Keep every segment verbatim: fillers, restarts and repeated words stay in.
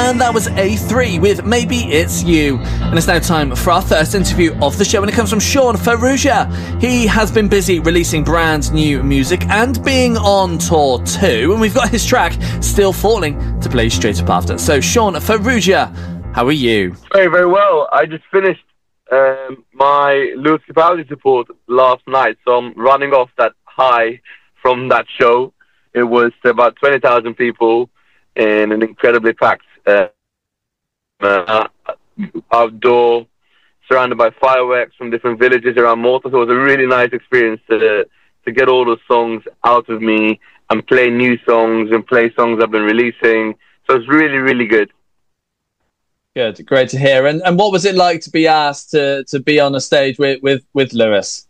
and that was A three with Maybe It's You. And it's now time for our first interview of the show, and it comes from Sean Ferrugia. He has been busy releasing brand new music and being on tour too, and we've got his track Still Falling to play straight up after. So Sean Ferrugia, how are you? Very, very well. I just finished um, my Lewis Capaldi support last night, so I'm running off that high from that show. It was about twenty thousand people in an incredibly packed uh, uh, outdoor, surrounded by fireworks from different villages around Malta. So it was a really nice experience to to get all those songs out of me and play new songs and play songs I've been releasing. So it's really, really good. Good, great to hear. And and what was it like to be asked to to be on a stage with with, with Lewis?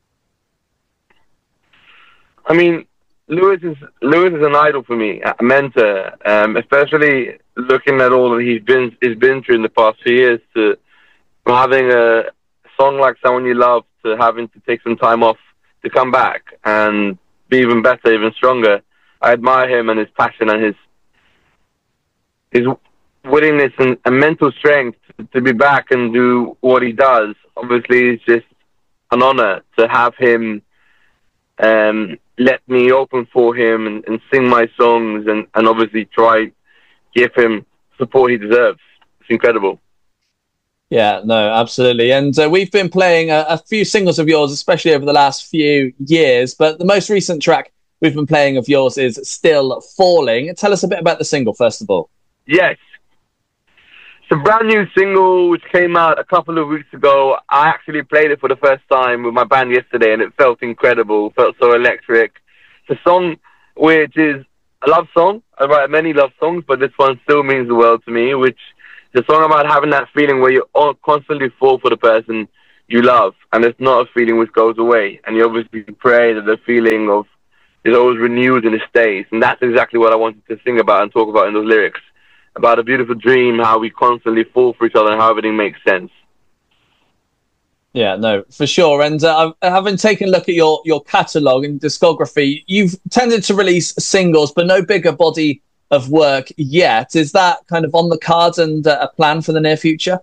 I mean, Lewis is Lewis is an idol for me, a mentor, um, especially looking at all that he's been he's been through in the past few years. To from having a song like Someone You Love to having to take some time off to come back and be even better, even stronger. I admire him and his passion and his his willingness and, and mental strength to be back and do what he does. Obviously, it's just an honor to have him. Um, let me open for him and, and sing my songs and, and obviously try give him support he deserves. It's incredible. Yeah, no, absolutely. And uh, we've been playing a, a few singles of yours, especially over the last few years, but the most recent track we've been playing of yours is Still Falling. Tell us a bit about the single, first of all. Yes. It's a brand new single which came out a couple of weeks ago. I actually played it for the first time with my band yesterday, and it felt incredible, felt so electric. It's a song which is a love song. I write many love songs, but this one still means the world to me, which is a song about having that feeling where you constantly fall for the person you love, and it's not a feeling which goes away. And you obviously pray that the feeling of is always renewed and it stays. And that's exactly what I wanted to sing about and talk about in those lyrics. About a beautiful dream, how we constantly fall for each other and how everything makes sense. Yeah, no, for sure. And uh, having taken a look at your, your catalogue and discography, you've tended to release singles, but no bigger body of work yet. Is that kind of on the cards and uh, a plan for the near future?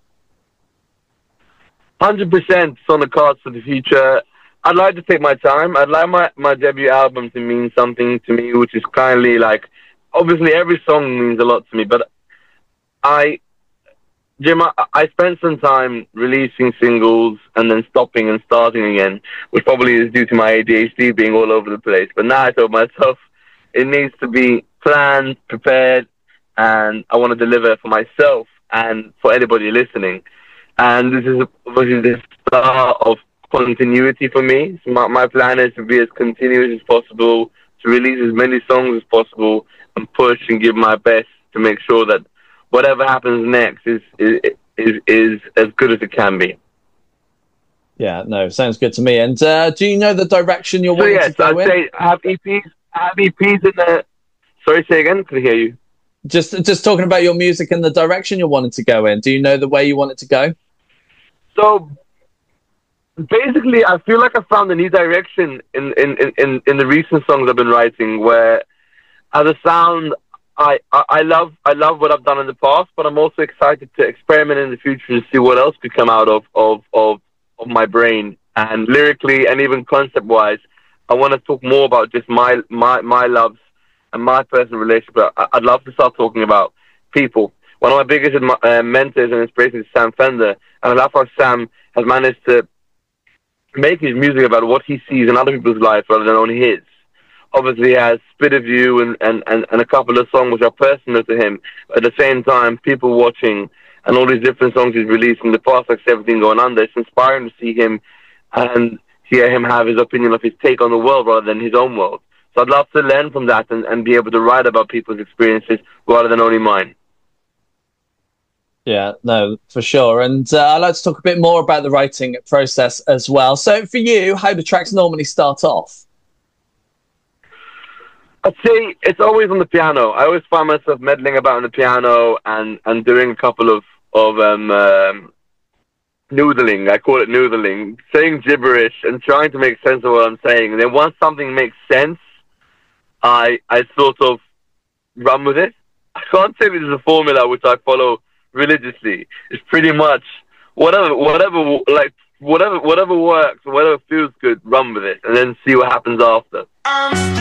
one hundred percent it's on the cards for the future. I'd like to take my time. I'd like my, my debut album to mean something to me, which is kindly like, obviously every song means a lot to me, but I, Jim, I, I spent some time releasing singles and then stopping and starting again, which probably is due to my A D H D being all over the place. But now I told myself it needs to be planned, prepared, and I want to deliver for myself and for anybody listening. And this is obviously the start of continuity for me. So my, my plan is to be as continuous as possible, to release as many songs as possible, and push and give my best to make sure that whatever happens next is is is, is as good as it can be. Yeah, no, sounds good to me. And uh, do you know the direction you're so wanting yes, to go I'd in? say have E Ps, have E Ps in the. Sorry, say again. Could I hear you? Just, just talking about your music and the direction you're wanting to go in. Do you know the way you want it to go? So basically, I feel like I found a new direction in in in in the recent songs I've been writing, where as a sound. I, I, I love I love what I've done in the past, but I'm also excited to experiment in the future and see what else could come out of, of, of, of my brain. And lyrically and even concept-wise, I want to talk more about just my my, my loves and my personal relationship. I, I'd love to start talking about people. One of my biggest uh, mentors and inspirations is Sam Fender, and I love how Sam has managed to make his music about what he sees in other people's lives rather than on his. Obviously, he has Spit of You and, and, and, and a couple of songs which are personal to him. At the same time, People Watching and all these different songs he's released in the past, like seventeen Going Under, it's inspiring to see him and hear him have his opinion of his take on the world rather than his own world. So I'd love to learn from that and, and be able to write about people's experiences rather than only mine. Yeah, no, for sure. And uh, I'd like to talk a bit more about the writing process as well. So for you, how do tracks normally start off? I'd say it's always on the piano. I always find myself meddling about on the piano and, and doing a couple of, of um, um, noodling. I call it noodling. Saying gibberish and trying to make sense of what I'm saying. And then once something makes sense, I I sort of run with it. I can't say this is a formula which I follow religiously. It's pretty much whatever, whatever, like whatever, whatever works, whatever feels good, run with it, and then see what happens after.